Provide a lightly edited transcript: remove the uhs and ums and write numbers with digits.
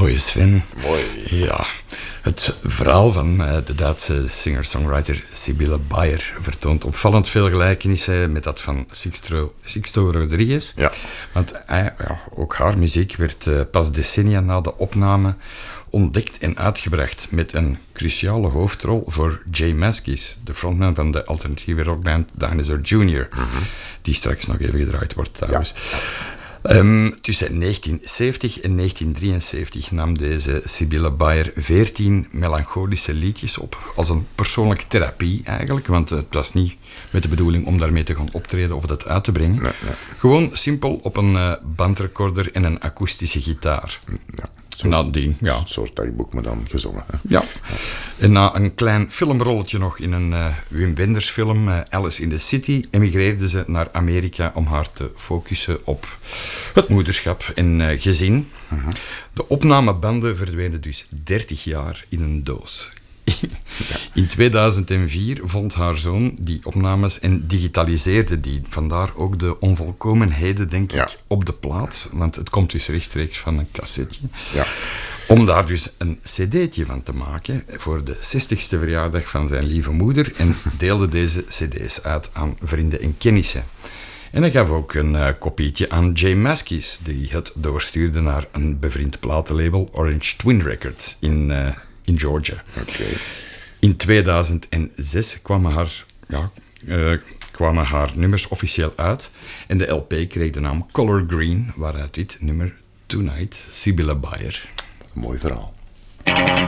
Mooi Sven. Mooi. Ja, het verhaal van de Duitse singer-songwriter Sibylle Bayer vertoont opvallend veel gelijkenissen met dat van Sixto Rodriguez. Ja. Want ook haar muziek werd pas decennia na de opname ontdekt en uitgebracht met een cruciale hoofdrol voor Jay Maskis, de frontman van de alternatieve rockband Dinosaur Jr., die straks nog even gedraaid wordt trouwens. Ja. Tussen 1970 en 1973 nam deze Sibylle Bayer 14 melancholische liedjes op, als een persoonlijke therapie eigenlijk, want het was niet met de bedoeling om daarmee te gaan optreden of dat uit te brengen. Nee. Gewoon simpel op een bandrecorder en een akoestische gitaar. Ja. Nadien, ja. Een soort dagboek, maar dan gezongen. Hè? Ja. En na een klein filmrolletje nog in een Wim Wenders film, Alice in the City, emigreerde ze naar Amerika om haar te focussen op het moederschap en gezin. De opnamebanden verdwenen dus 30 jaar in een doos. In 2004 vond haar zoon die opnames en digitaliseerde die. Vandaar ook de onvolkomenheden, denk ik, op de plaat. Want het komt dus rechtstreeks van een cassetje. Ja. Om daar dus een cd'tje van te maken voor de 60ste verjaardag van zijn lieve moeder. En deelde deze cd's uit aan vrienden en kennissen. En hij gaf ook een kopietje aan Jay Maskis, die het doorstuurde naar een bevriend platenlabel, Orange Twin Records, in Georgia. Okay. In 2006 kwamen haar nummers officieel uit en de LP kreeg de naam Color Green, waaruit dit nummer Tonight, Sibylle Bayer. Mooi verhaal.